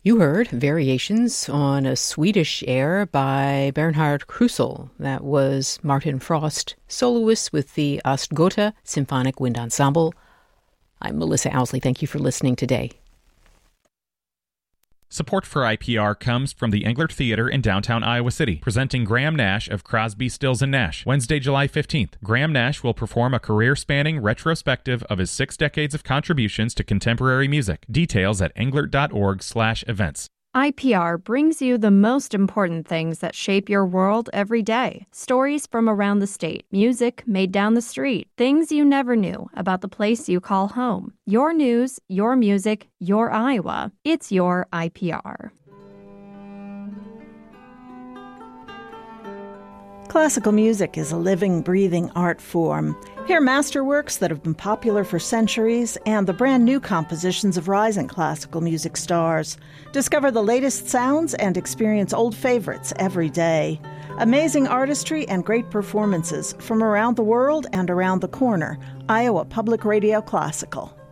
You heard Variations on a Swedish air by Bernhard Krusel. That was Martin Frost, soloist with the Ostgota Symphonic Wind Ensemble. I'm Melissa Owsley. Thank you for listening today. Support for IPR comes from the Englert Theater in downtown Iowa City, presenting Graham Nash of Crosby, Stills & Nash. Wednesday, July 15th, Graham Nash will perform a career-spanning retrospective of his 6 decades of contributions to contemporary music. Details at englert.org/events. IPR brings you the most important things that shape your world every day. Stories from around the state, music made down the street, things you never knew about the place you call home. Your news, your music, your Iowa. It's your IPR. Classical music is a living, breathing art form. Hear masterworks that have been popular for centuries and the brand new compositions of rising classical music stars. Discover the latest sounds and experience old favorites every day. Amazing artistry and great performances from around the world and around the corner. Iowa Public Radio Classical.